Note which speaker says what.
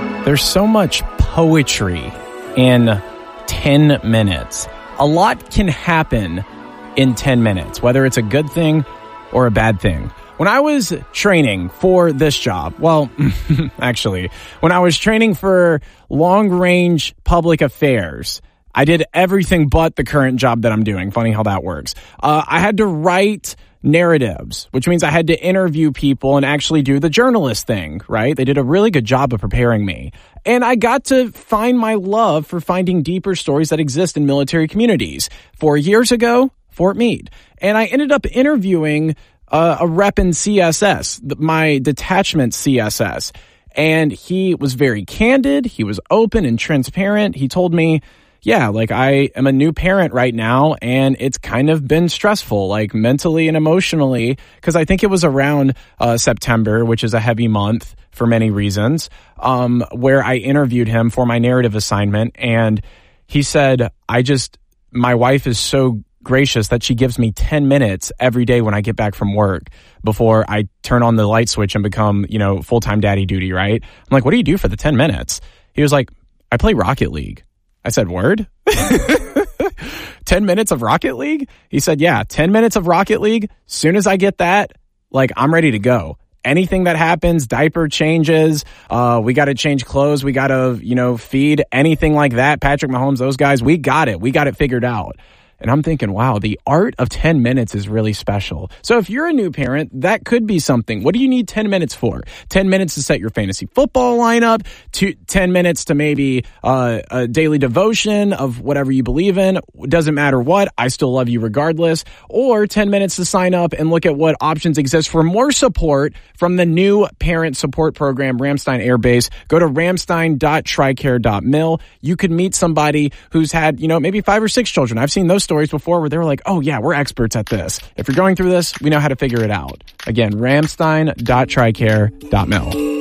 Speaker 1: There's so much poetry in 10 minutes. A lot can happen in 10 minutes, whether it's a good thing or a bad thing. When I was training for this job, well, actually, when I was training for long-range public affairs, I did everything but the current job that I'm doing. Funny how that works. I had to write narratives, which means I had to interview people and actually do the journalist thing, right? They did a really good job of preparing me. And I got to find my love for finding deeper stories that exist in military communities. 4 years ago, Fort Meade. And I ended up interviewing a rep in CSS, my detachment CSS. And he was very candid. He was open and transparent. He told me, yeah, like I am a new parent right now and it's kind of been stressful, like mentally and emotionally, because I think it was around September, which is a heavy month for many reasons, where I interviewed him for my narrative assignment. And he said, my wife is so gracious that she gives me 10 minutes every day when I get back from work before I turn on the light switch and become, full-time daddy duty, right? I'm like, what do you do for the 10 minutes? He was like, I play Rocket League. I said, word? 10 minutes of Rocket League? He said, yeah, 10 minutes of Rocket League. Soon as I get that, I'm ready to go. Anything that happens, diaper changes, we got to change clothes, we got to, feed, anything like that. Patrick Mahomes, those guys, we got it. We got it figured out. And I'm thinking, wow, the art of 10 minutes is really special. So if you're a new parent, that could be something. What do you need 10 minutes for? 10 minutes to set your fantasy football lineup, 10 minutes to maybe a daily devotion of whatever you believe in. Doesn't matter what, I still love you regardless. Or 10 minutes to sign up and look at what options exist for more support from the new parent support program, Ramstein Air Base. Go to ramstein.tricare.mil. You could meet somebody who's had, maybe 5 or 6 children. I've seen those stories before where they were like, oh yeah, we're experts at this. If you're going through this, we know how to figure it out. Again, ramstein.tricare.mil.